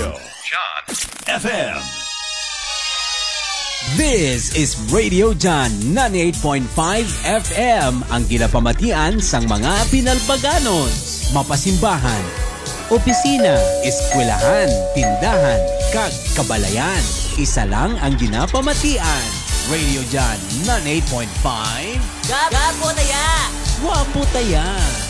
Radio John FM. This is Radio John 98.5 FM, ang ginapamatian sang mga pinalbaganon, mapasimbahan, opisina, eskwelahan, tindahan, kag kabalayan. Isa lang ang ginapamatian. Radio John 98.5. Gapo taya! Wapo taya!